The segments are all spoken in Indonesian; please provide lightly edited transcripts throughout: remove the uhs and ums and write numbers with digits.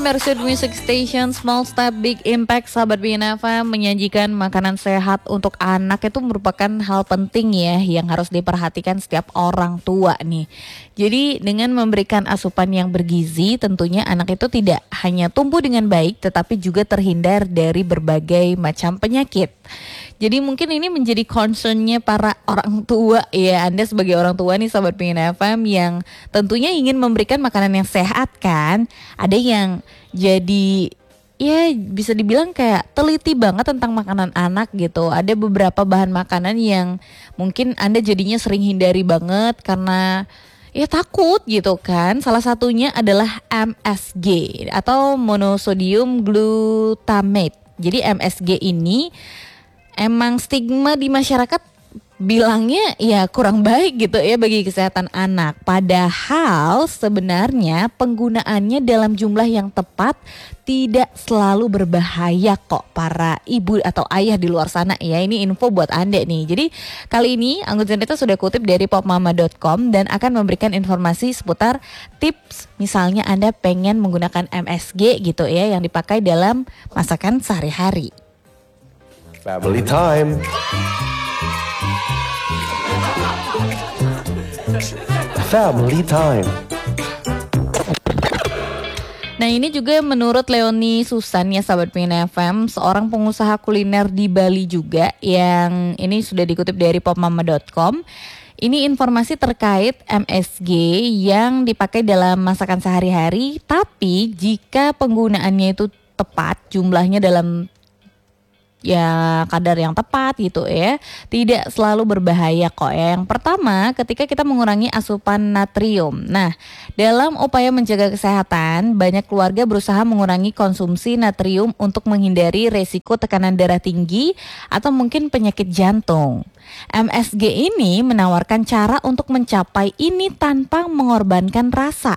Mercury Music Station, Small Step Big Impact, sahabat BNFM menyajikan makanan sehat untuk anak itu merupakan hal penting ya yang harus diperhatikan setiap orang tua nih. Jadi dengan memberikan asupan yang bergizi tentunya anak itu tidak hanya tumbuh dengan baik tetapi juga terhindar dari berbagai macam penyakit. Jadi mungkin ini menjadi concernnya para orang tua ya. Anda sebagai orang tua nih sahabat BNFM yang tentunya ingin memberikan makanan yang sehat kan. Ada yang jadi ya bisa dibilang kayak teliti banget tentang makanan anak gitu. Ada beberapa bahan makanan yang mungkin Anda jadinya sering hindari banget karena ya takut gitu kan. Salah satunya adalah MSG atau monosodium glutamate. Jadi MSG ini emang stigma di masyarakat bilangnya ya kurang baik gitu ya bagi kesehatan anak. Padahal sebenarnya penggunaannya dalam jumlah yang tepat tidak selalu berbahaya kok para ibu atau ayah di luar sana ya. Ini info buat Anda nih. Jadi kali ini Anggun Zenita sudah kutip dari popmama.com dan akan memberikan informasi seputar tips misalnya Anda pengen menggunakan MSG gitu ya yang dipakai dalam masakan sehari-hari. Family time. Family time. Nah ini juga menurut Leonie Susan ya sahabat PNFM, seorang pengusaha kuliner di Bali juga yang ini sudah dikutip dari popmama.com. Ini informasi terkait MSG yang dipakai dalam masakan sehari-hari, tapi jika penggunaannya itu tepat, jumlahnya dalam ya kadar yang tepat gitu ya, tidak selalu berbahaya kok ya. Yang pertama ketika kita mengurangi asupan natrium. Nah dalam upaya menjaga kesehatan banyak keluarga berusaha mengurangi konsumsi natrium untuk menghindari resiko tekanan darah tinggi atau mungkin penyakit jantung. MSG ini menawarkan cara untuk mencapai ini tanpa mengorbankan rasa.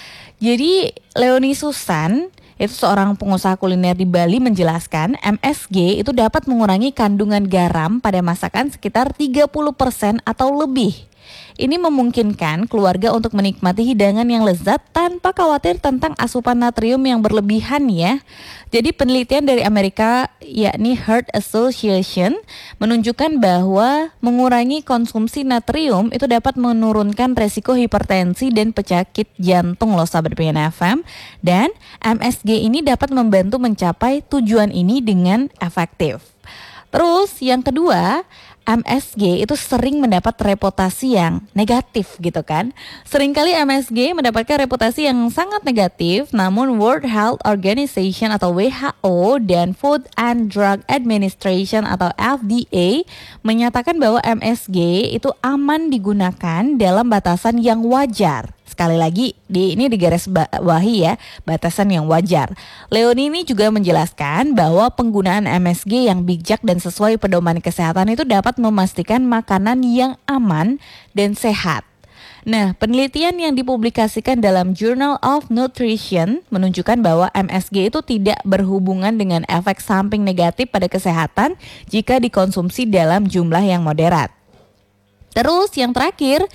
Jadi Leonie Susan itu seorang pengusaha kuliner di Bali menjelaskan MSG itu dapat mengurangi kandungan garam pada masakan sekitar 30% atau lebih. Ini memungkinkan keluarga untuk menikmati hidangan yang lezat tanpa khawatir tentang asupan natrium yang berlebihan ya. Jadi penelitian dari Amerika yakni Heart Association menunjukkan bahwa mengurangi konsumsi natrium itu dapat menurunkan resiko hipertensi dan penyakit jantung loh sahabat PNFM. Dan MSG ini dapat membantu mencapai tujuan ini dengan efektif. Terus yang kedua, MSG itu sering mendapat reputasi yang negatif gitu kan. Seringkali MSG mendapatkan reputasi yang sangat negatif, namun World Health Organization atau WHO dan Food and Drug Administration atau FDA menyatakan bahwa MSG itu aman digunakan dalam batasan yang wajar. Sekali lagi, ini digaris bawahi ya, batasan yang wajar. Leonie ini juga menjelaskan bahwa penggunaan MSG yang bijak dan sesuai pedoman kesehatan itu dapat memastikan makanan yang aman dan sehat. Nah, penelitian yang dipublikasikan dalam Journal of Nutrition menunjukkan bahwa MSG itu tidak berhubungan dengan efek samping negatif pada kesehatan jika dikonsumsi dalam jumlah yang moderat. Terus yang terakhir,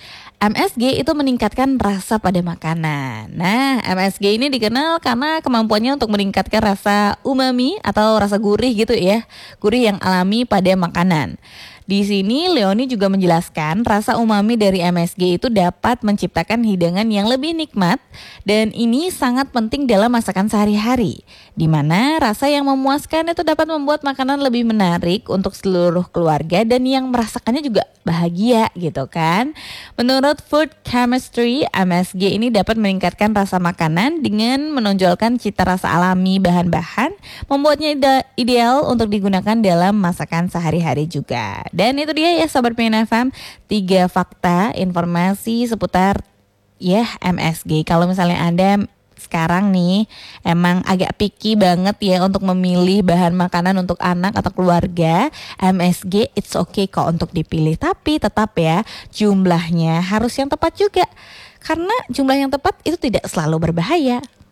MSG itu meningkatkan rasa pada makanan. Nah, MSG ini dikenal karena kemampuannya untuk meningkatkan rasa umami atau rasa gurih gitu ya. Gurih yang alami pada makanan. Di sini Leonie juga menjelaskan rasa umami dari MSG itu dapat menciptakan hidangan yang lebih nikmat dan ini sangat penting dalam masakan sehari-hari. Di mana rasa yang memuaskan itu dapat membuat makanan lebih menarik untuk seluruh keluarga dan yang merasakannya juga bahagia gitu kan. Menurut Food Chemistry, MSG ini dapat meningkatkan rasa makanan dengan menonjolkan cita rasa alami bahan-bahan, membuatnya ideal untuk digunakan dalam masakan sehari-hari juga. Dan itu dia ya sahabat PNFM, 3 fakta informasi seputar ya MSG. Kalau misalnya Anda sekarang nih emang agak picky banget ya untuk memilih bahan makanan untuk anak atau keluarga, MSG it's okay kok untuk dipilih. Tapi tetap ya jumlahnya harus yang tepat juga. Karena jumlah yang tepat itu tidak selalu berbahaya.